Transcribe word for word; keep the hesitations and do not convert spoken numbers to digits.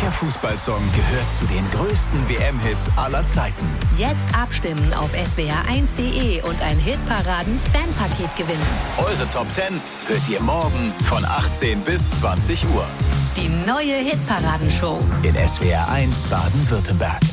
Welcher Fußballsong gehört zu den größten W M-Hits aller Zeiten? Jetzt abstimmen auf s w r eins punkt d e und ein Hitparaden-Fanpaket gewinnen. Eure Top zehn hört ihr morgen von achtzehn bis zwanzig Uhr. Die neue Hitparadenshow In S W R eins Baden-Württemberg.